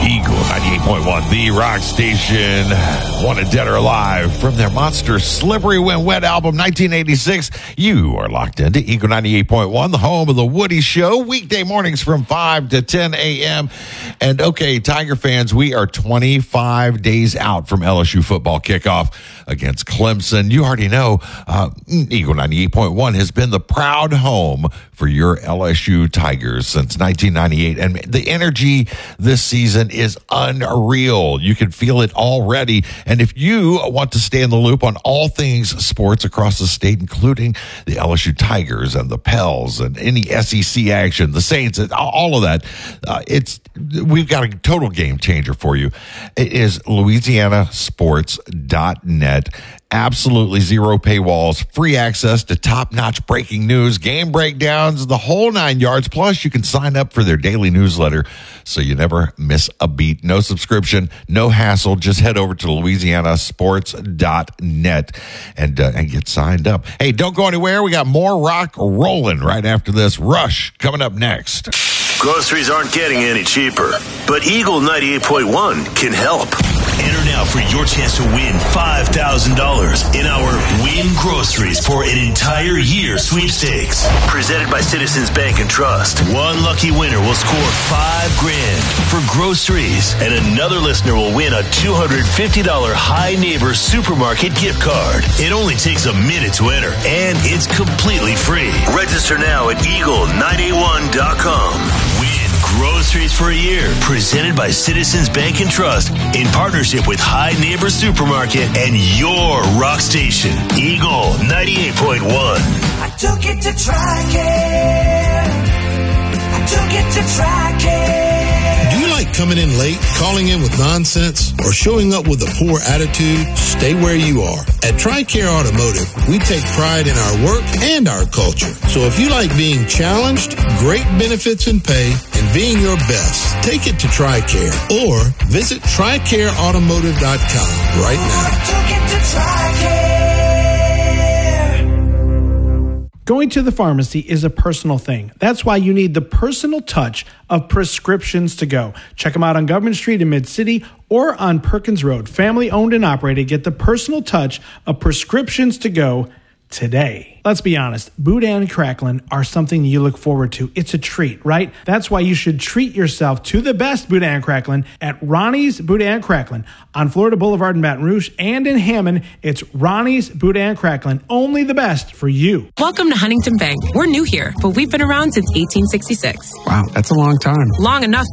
Eagle 98.1, the rock station, Wanted Dead or Alive, from their monster Slippery When Wet album 1986. You are locked into Eagle 98.1, the home of the Woody Show, weekday mornings from 5 to 10 a.m. And okay, Tiger fans, we are 25 days out from LSU football kickoff against Clemson. You already know Eagle 98.1 has been the proud home for your LSU Tigers since 1998. And the energy this season is unreal. You can feel it already. And if you want to stay in the loop on all things sports across the state, including the LSU Tigers and the Pels and any SEC action, the Saints, all of that, we've got a total game changer for you. It is LouisianaSports.net. Absolutely zero paywalls, free access to top-notch breaking news, game breakdowns, the whole 9 yards. Plus, you can sign up for their daily newsletter so you never miss a beat. No subscription, no hassle. Just head over to LouisianaSports.net and get signed up. Hey, don't go anywhere. We got more rock rolling right after this. Rush coming up next. Groceries aren't getting any cheaper, but Eagle 98.1 can help. Enter now for your chance to win $5,000 in our Win Groceries for an entire year sweepstakes. Presented by Citizens Bank and Trust. One lucky winner will score $5,000 for groceries, and another listener will win a $250 High Neighbor Supermarket gift card. It only takes a minute to enter, and it's completely free. Register now at eagle981.com. Win groceries for a year. Presented by Citizens Bank and Trust in partnership with High Neighbor Supermarket and your rock station, Eagle 98.1. I took it to TRICARE. Do you like coming in late, calling in with nonsense, or showing up with a poor attitude? Stay where you are. At TRICARE Automotive, we take pride in our work and our culture. So if you like being challenged, great benefits and pay, and being your best, take it to TRICARE or visit TRICAREautomotive.com right now. Going to the pharmacy is a personal thing. That's why you need the personal touch of Prescriptions to Go. Check them out on Government Street in Mid-City or on Perkins Road. Family owned and operated. Get the personal touch of Prescriptions to Go today. Let's be honest, Boudin and Cracklin are something you look forward to. It's a treat, right? That's why you should treat yourself to the best Boudin and Cracklin at Ronnie's Boudin and Cracklin on Florida Boulevard in Baton Rouge, and in Hammond, it's Ronnie's Boudin and Cracklin. Only the best for you. Welcome to Huntington Bank. We're new here, but we've been around since 1866. Wow, that's a long time. Long enough